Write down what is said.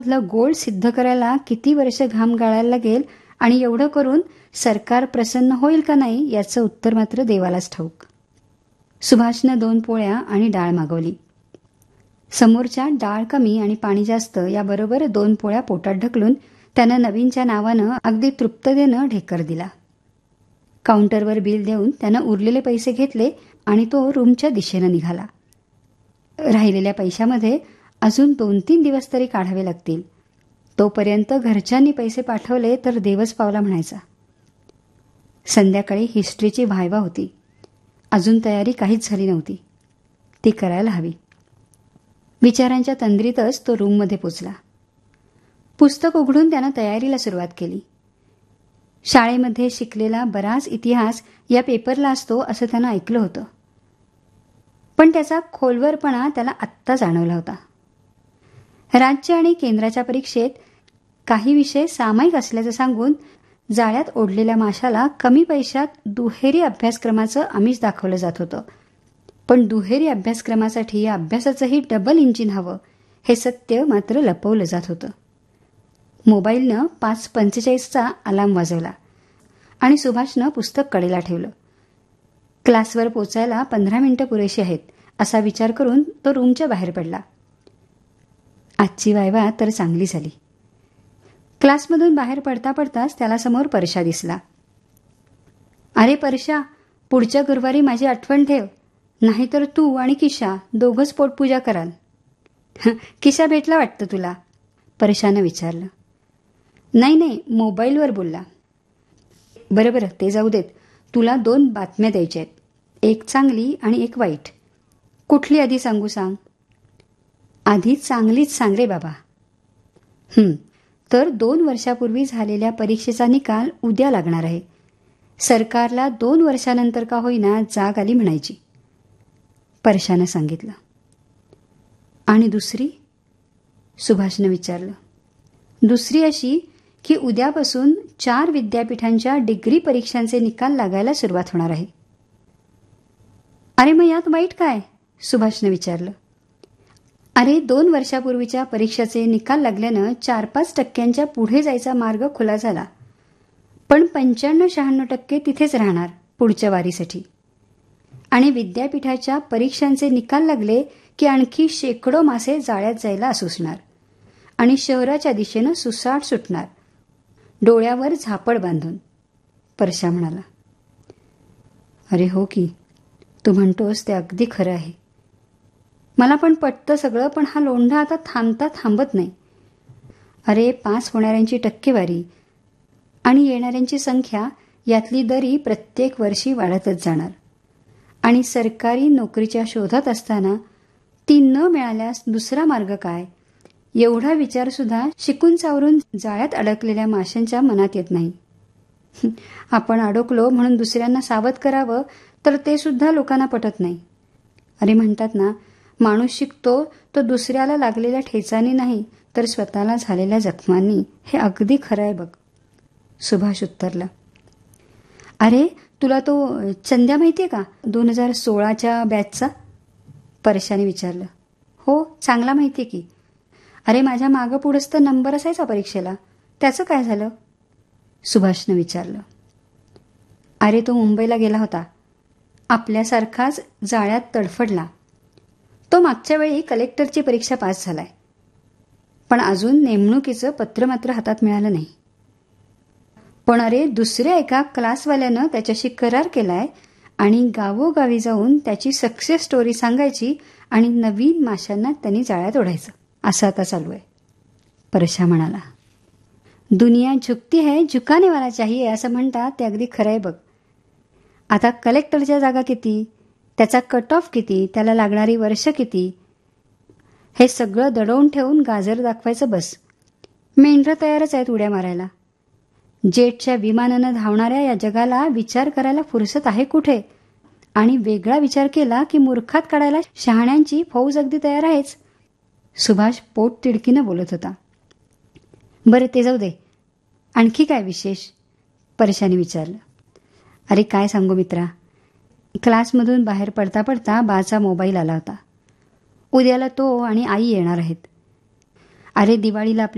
गोल सिद्ध करायला किती वर्ष घाम गाळायला लागेल आणि एवढं करून सरकार प्रसन्न होईल का नाही याचं उत्तर मात्र देवालाच ठाऊक. सुभाषनं 2 पोळ्या आणि डाळ मागवली. समोरच्या डाळ कमी आणि पाणी जास्त याबरोबर 2 पोळ्या पोटात ढकलून त्यानं नवीनच्या नावानं अगदी तृप्ततेनं ढेकर दिला. काउंटरवर बिल देऊन त्यानं उरलेले पैसे घेतले आणि तो रूमच्या दिशेनं निघाला. राहिलेल्या पैशामध्ये अजून 2-3 दिवस तरी काढावे लागतील. तोपर्यंत घरच्यांनी पैसे पाठवले तर देवच पावला म्हणायचा. संध्याकाळी हिस्ट्रीची व्हायवा होती. अजून तयारी काहीच झाली नव्हती. ती करायला हवी. विचारांच्या तंद्रीतच तो रूममध्ये पोचला. पुस्तक उघडून त्यानं तयारीला सुरुवात केली. शाळेमध्ये शिकलेला बराच इतिहास या पेपरला असतो असं त्यानं ऐकलं होतं. पण त्याचा खोलवरपणा त्याला आत्ता जाणवला होता. राज्य आणि केंद्राच्या परीक्षेत काही विषय सामायिक असल्याचं सांगून जाळ्यात ओढलेल्या माशाला कमी पैशात दुहेरी अभ्यासक्रमाचं आमिष दाखवलं जात होतं. पण दुहेरी अभ्यासक्रमासाठी या अभ्यासाचंही डबल इंजिन हवं हे सत्य मात्र लपवलं जात होतं. मोबाईलनं 5:45चा अलार्म वाजवला आणि सुभाषनं पुस्तक कडेला ठेवलं. क्लासवर पोचायला 15 मिनिटं पुरेशी आहेत असा विचार करून तो रूमच्या बाहेर पडला. आजची वायवा तर चांगली झाली. क्लासमधून बाहेर पडता पडताच त्याला समोर परशा दिसला. अरे परशा, पुढच्या गुरुवारी माझी आठवण ठेव, नाहीतर तू आणि किशा दोघंच पोटपूजा कराल. किशा भेटला वाटतं तुला? परशानं विचारलं. नाही, मोबाईलवर बोलला. बरं ते जाऊ देत. तुला 2 बातम्या द्यायच्या आहेत. एक चांगली आणि एक वाईट. कुठली आधी सांगू सांग? आधी चांगलीच सांग रे बाबा. तर 2 वर्षापूर्वी झालेल्या परीक्षेचा निकाल उद्या लागणार आहे. सरकारला 2 वर्षानंतर का होईना जाग आली म्हणायची, परशानं सांगितलं. आणि दुसरी? सुभाषनं विचारलं. दुसरी अशी की उद्यापासून 4 विद्यापीठांच्या डिग्री परीक्षांचे निकाल लागायला सुरुवात होणार आहे. अरे मग यात वाईट काय? सुभाषनं विचारलं. अरे 2 वर्षापूर्वीच्या परीक्षेचे निकाल लागल्यानं 4-5% पुढे जायचा मार्ग खुला झाला. पण 95-96% तिथेच राहणार पुढच्या वारीसाठी. आणि विद्यापीठाच्या परीक्षांचे निकाल लागले की आणखी शेकडो मासे जाळ्यात जायला असुसणार आणि शहराच्या दिशेनं सुसाट सुटणार, डोळ्यावर झापड बांधून, परशा म्हणाला. अरे हो की, तू म्हणतोस ते अगदी खरं आहे. मला पण पटतं सगळं, पण हा लोंढा आता थांबत नाही. अरे पास होणाऱ्यांची टक्केवारी आणि येणाऱ्यांची संख्या यातली दरी प्रत्येक वर्षी वाढतच जाणार. आणि सरकारी नोकरीच्या शोधात असताना ती न मिळाल्यास दुसरा मार्ग काय, एवढा विचारसुद्धा शिकून सावरून जाळ्यात अडकलेल्या माशांच्या मनात येत नाही. आपण अडकलो म्हणून दुसऱ्यांना सावध करावं तर ते सुद्धा लोकांना पटत नाही. अरे म्हणतात ना, माणूस शिकतो तो दुसऱ्याला लागलेल्या ठेचांनी नाही तर स्वतःला झालेल्या जखमांनी. हे अगदी खरं आहे बघ. सुभाष उत्तरला. अरे तुला तो चंद्या माहितीये का, 2016च्या बॅचचा? परशाने विचारलं. हो, चांगला माहितीये की. अरे माझ्या मागं पुढंच तर नंबर असायचा परीक्षेला, त्याचं काय झालं? सुभाषनं विचारलं. अरे तो मुंबईला गेला होता, आपल्यासारखाच जाळ्यात तडफडला. तो मागच्या वेळी कलेक्टरची परीक्षा पास झालाय, पण अजून नेमणुकीचं पत्र मात्र हातात मिळालं नाही. पण अरे दुसऱ्या एका क्लासवाल्यानं त्याच्याशी करार केलाय आणि गावोगावी जाऊन त्याची सक्सेस स्टोरी सांगायची आणि नवीन माशांना त्यांनी जाळ्यात ओढायचं, असं आता चालू आहे. परशा म्हणाला. दुनिया झुकती है, झुकाने वाला चाहिए असं म्हणतात ते अगदी खरं आहे बघ. आता कलेक्टरच्या जागा किती, त्याचा कट ऑफ किती, त्याला लागणारी वर्ष किती, हे सगळं दडवून ठेवून गाजर दाखवायचं बस. मेंढरं तयारच आहेत उड्या मारायला. जेटच्या विमानानं धावणाऱ्या या जगाला विचार करायला फुरसत आहे कुठे? आणि वेगळा विचार केला की मूर्खात काढायला शहाण्यांची फौज अगदी तयार आहेच. सुभाष पोट तिडकीनं बोलत होता. बरं ते जाऊ दे, आणखी काय विशेष? परशाने विचारलं. अरे काय सांगू मित्रा, क्लासमधून बाहेर पडता पडता बाचा मोबाईल आला होता. उद्याला तो आणि आई येणार आहेत. अरे दिवाळीला